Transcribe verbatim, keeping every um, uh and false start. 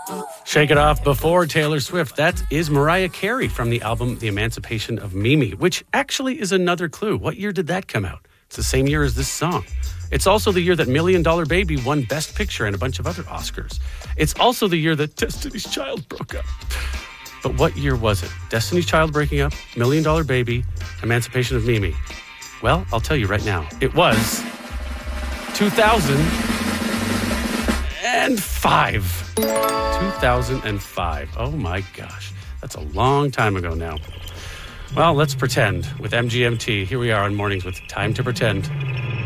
Shake It Off before Taylor Swift. That is Mariah Carey from the album The Emancipation of Mimi, which actually is another clue. What year did that come out? It's the same year as this song. It's also the year that Million Dollar Baby won Best Picture and a bunch of other Oscars. It's also the year that Destiny's Child broke up. But what year was it? Destiny's Child breaking up, Million Dollar Baby, Emancipation of Mimi. Well, I'll tell you right now. It was two thousand five. two thousand five. Oh my gosh. That's a long time ago now. Well, let's pretend with M G M T. Here we are on Mornings with Time to Pretend.